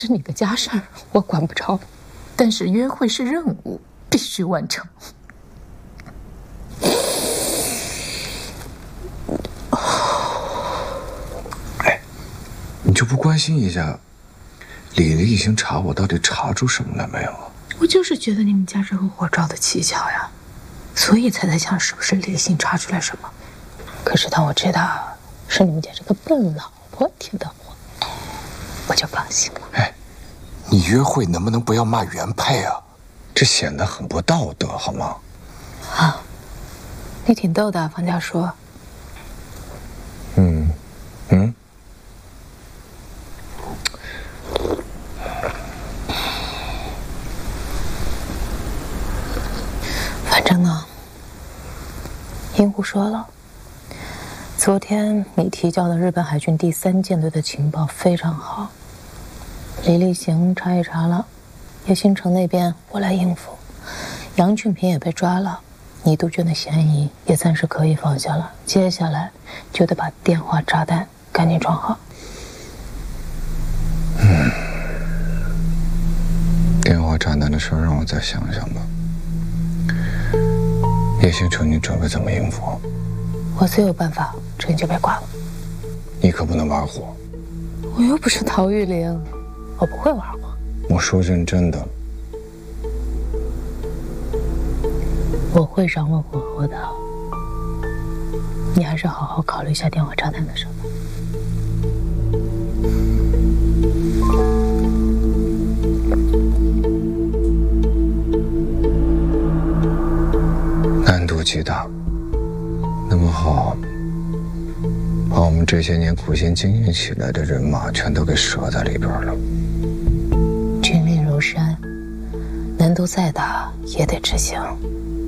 是你的家事儿，我管不着。但是约会是任务，必须完成。 哎，你就不关心一下李立行查我到底查出什么来没有？ 我就是觉得你们家这个火着的蹊跷呀，所以才在想是不是李立行查出来什么。可是当我知道是你们家这个笨老婆添的祸，我就放心了。 哎，你约会能不能不要骂原配啊？这显得很不道德，好吗？ 啊，你挺逗的，方家说。反正呢，银狐说了，昨天你提交的日本海军第3舰队的情报非常好，李立行查也查了，叶星城那边我来应付，杨俊平也被抓了，倪督军的嫌疑也暂时可以放下了，接下来就得把电话炸弹赶紧装好。 电话炸弹的事让我再想想吧。叶星城，你准备怎么应付？ 我自有办法，这你就别管了。 你可不能玩火。 我又不是陶玉玲，我不会玩火。 我说认真的。 我会掌握火候的，你还是好好考虑一下电话炸弹的事吧。 难度极大，那么好，把我们这些年苦心经营起来的人马全都给折在里边了。 军令如山，难度再大也得执行。